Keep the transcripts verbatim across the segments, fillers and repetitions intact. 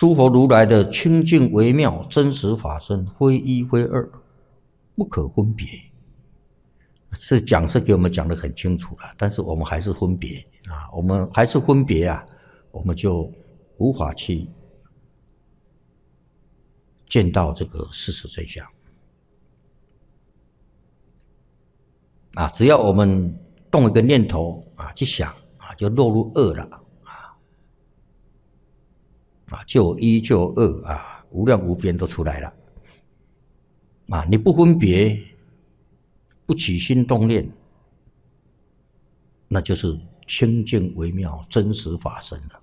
诸佛如来的清净微妙真实法身，非一非二，不可分别。是讲是给我们讲得很清楚了，但是我们还是分别啊，我们还是分别啊，我们就无法去见到这个事实真相啊。只要我们动一个念头啊，去想啊，就落入恶了啊，啊，就有一就有二啊，无量无边都出来了啊。你不分别，不起心动念，那就是清净微妙真实法身了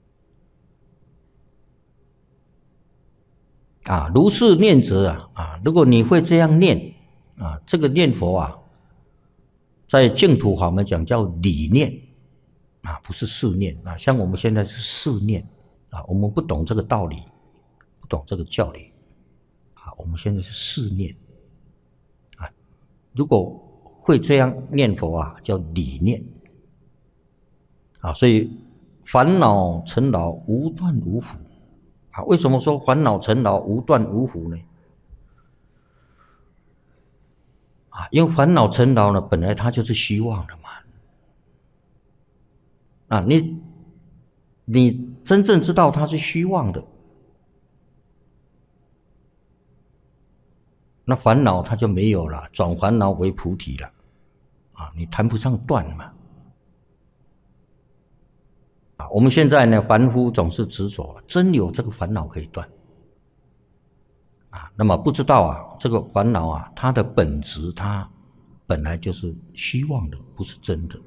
啊。如是念者啊啊，如果你会这样念啊，这个念佛啊，在净土法门讲叫理念啊，不是事念啊。像我们现在是事念啊，我们不懂这个道理，不懂这个教理啊，我们现在是事念啊。如果会这样念佛啊，叫理念啊。所以烦恼尘劳无断无腐啊。为什么说烦恼尘劳无断无腐呢？啊，因为烦恼尘劳呢，本来它就是虚妄的嘛。啊，你你真正知道它是虚妄的，那烦恼它就没有了，转烦恼为菩提了。啊，你谈不上断嘛。啊，我们现在呢，凡夫总是执着，真有这个烦恼可以断。啊，那么不知道啊，这个烦恼啊，它的本质，它本来就是虚妄的，不是真的。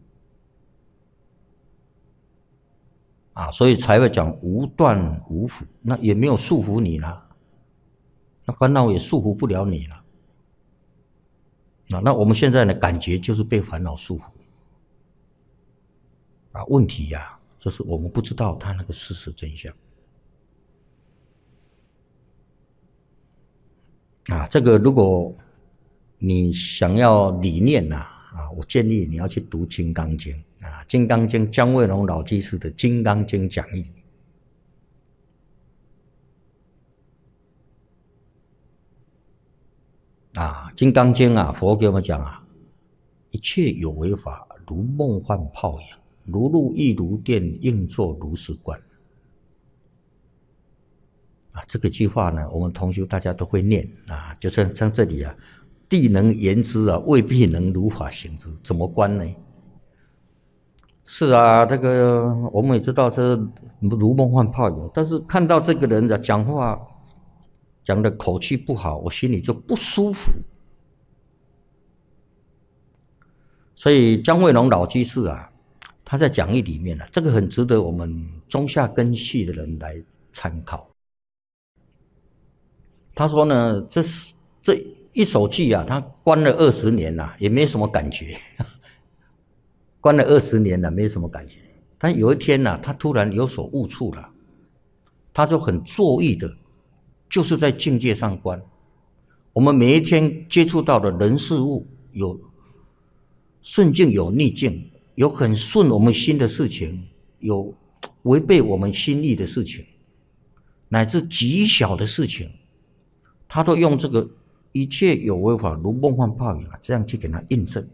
啊，所以才会讲无断无腐，那也没有束缚你了，那烦恼也束缚不了你了。啊，那我们现在呢，感觉就是被烦恼束缚。啊，问题呀、啊，就是我们不知道它那个事实真相。啊，这个如果你想要理念呐、啊，啊，我建议你要去读《金刚经》啊，《金刚经》姜惠龙老居士的《金刚经讲义》啊，《金刚经》啊，佛给我们讲啊，一切有为法，如梦幻泡影，如露亦如电，应作如是观。啊，这个句话呢，我们同学大家都会念啊，就像像这里啊，地能言之啊，未必能如法行之，怎么观呢？是啊，这个我们也知道是如梦幻泡影，但是看到这个人的讲话讲的口气不好，我心里就不舒服。所以姜惠龙老居士啊，他在讲义里面啊，这个很值得我们中下根系的人来参考。他说呢，这这一首偈啊，他关了二十年了、啊，也没什么感觉。关了二十年了，没什么感觉。但有一天呢、啊，他突然有所悟处了，他就很作意的，就是在境界上观。我们每一天接触到的人事物，有顺境，有逆境，有很顺我们心的事情，有违背我们心意的事情，乃至极小的事情。他都用这个一切有为法如梦幻泡影啊，这样去给他印证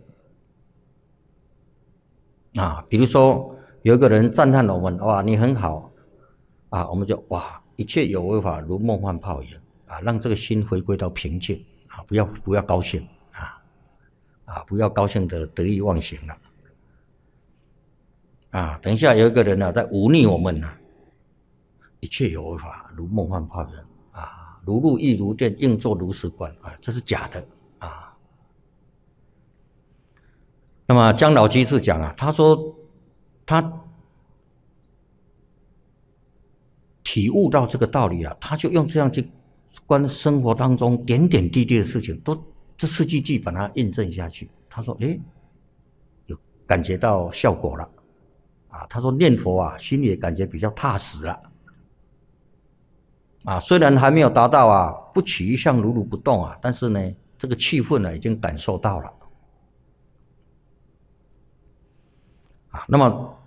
啊。比如说有一个人赞叹我们，哇，你很好啊，我们就哇，一切有为法如梦幻泡影啊，让这个心回归到平静啊，不要不要高兴啊啊，不要高兴的得意忘形了啊。等一下有一个人呢、啊、在忤逆我们呢、啊，一切有为法如梦幻泡影。如露亦如电，应作如是观啊，这是假的啊。那么姜老居士讲啊，他说他体悟到这个道理啊，他就用这样去观生活当中点点滴滴的事情，都这四句句把它印证下去。他说，诶，有感觉到效果了啊。他说念佛啊，心里也感觉比较踏实了。啊，虽然还没有达到啊不取一相如如不动啊，但是呢，这个气氛呢已经感受到了。啊，那么